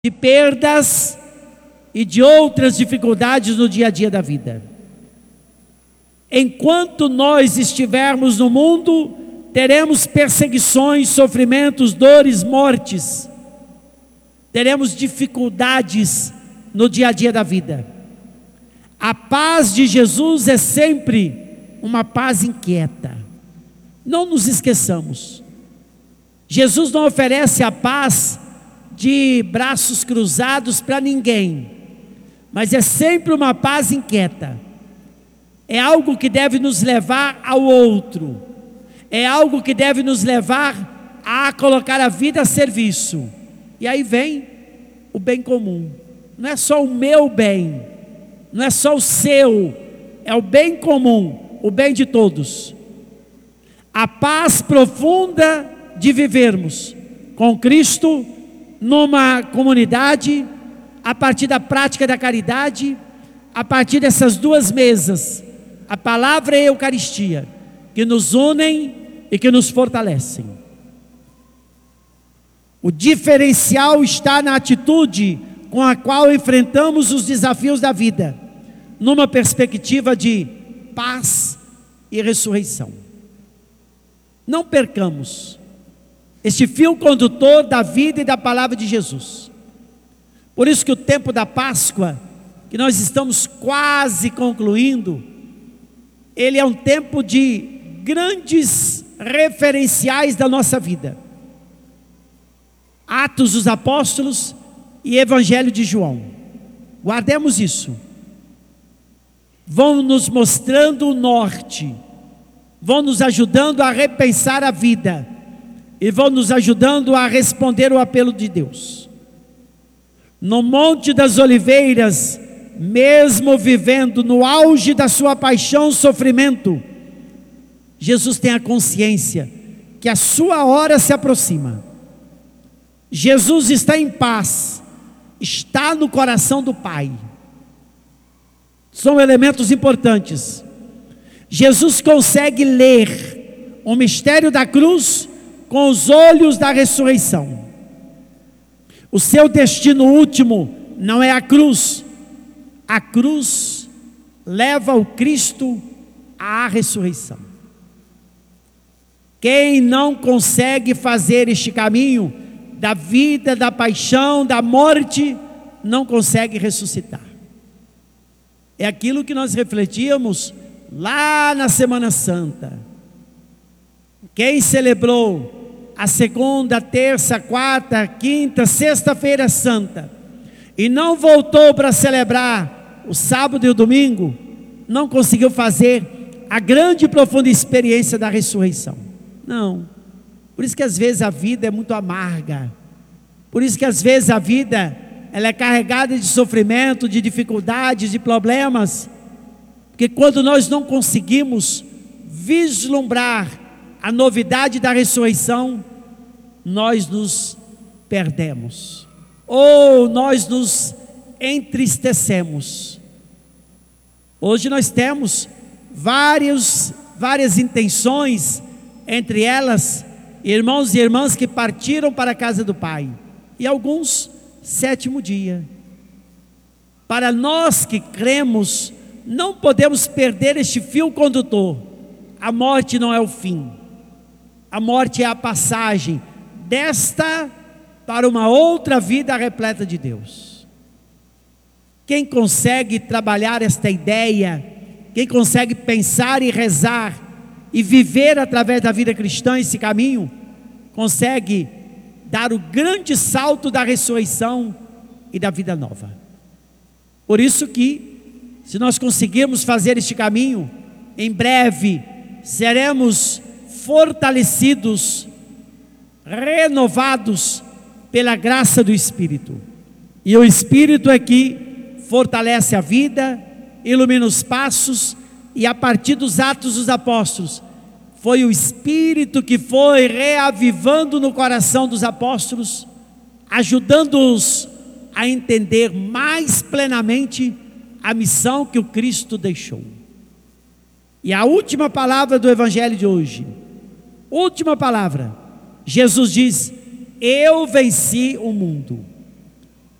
de perdas e de outras dificuldades no dia a dia da vida. Enquanto nós estivermos no mundo, teremos perseguições, sofrimentos, dores, mortes. Teremos dificuldades no dia a dia da vida. A paz de Jesus é sempre uma paz inquieta. Não nos esqueçamos. Jesus não oferece a paz de braços cruzados para ninguém, mas é sempre uma paz inquieta. É algo que deve nos levar ao outro, é algo que deve nos levar a colocar a vida a serviço. E aí vem o bem comum. Não é só o meu bem, não é só o seu, é o bem comum, o bem de todos. A paz profunda de vivermos com Cristo numa comunidade, a partir da prática da caridade, a partir dessas duas mesas, a palavra e a Eucaristia, que nos unem e que nos fortalecem. O diferencial está na atitude com a qual enfrentamos os desafios da vida, numa perspectiva de paz e ressurreição. Não percamos este fio condutor da vida e da palavra de Jesus. Por isso que o tempo da Páscoa, que nós estamos quase concluindo, ele é um tempo de grandes referenciais da nossa vida. Atos dos Apóstolos e Evangelho de João. Guardemos isso. Vão nos mostrando o norte, vão nos ajudando a repensar a vida e vão nos ajudando a responder o apelo de Deus. No Monte das Oliveiras, mesmo vivendo no auge da sua paixão e sofrimento, Jesus tem a consciência que a sua hora se aproxima. Jesus está em paz, está no coração do Pai. São elementos importantes. Jesus consegue ler o mistério da cruz com os olhos da ressurreição. O seu destino último não é a cruz. A cruz leva o Cristo à ressurreição. Quem não consegue fazer este caminho da vida, da paixão, da morte, não consegue ressuscitar. É aquilo que nós refletíamos lá na Semana Santa. Quem celebrou a segunda, terça, quarta, quinta, sexta-feira santa e não voltou para celebrar o sábado e o domingo, não conseguiu fazer a grande e profunda experiência da ressurreição. Não. Por isso que às vezes a vida é muito amarga. Por isso que às vezes a vida ela é carregada de sofrimento, de dificuldades, de problemas. Porque quando nós não conseguimos vislumbrar a novidade da ressurreição, nós nos perdemos, ou nós nos entristecemos. Hoje nós temos várias intenções, entre elas, irmãos e irmãs que partiram para a casa do Pai, e alguns, 7º dia. Para nós que cremos, não podemos perder este fio condutor. A morte não é o fim, a morte é a passagem desta para uma outra vida repleta de Deus. Quem consegue trabalhar esta ideia, quem consegue pensar e rezar e viver através da vida cristã esse caminho, consegue dar o grande salto da ressurreição e da vida nova. Por isso que, se nós conseguirmos fazer este caminho, em breve seremos fortalecidos, renovados pela graça do Espírito. E o Espírito é que fortalece a vida, ilumina os passos, e a partir dos Atos dos Apóstolos, foi o Espírito que foi reavivando no coração dos apóstolos, ajudando-os a entender mais plenamente a missão que o Cristo deixou. E a última palavra do Evangelho de hoje, última palavra, Jesus diz: eu venci o mundo.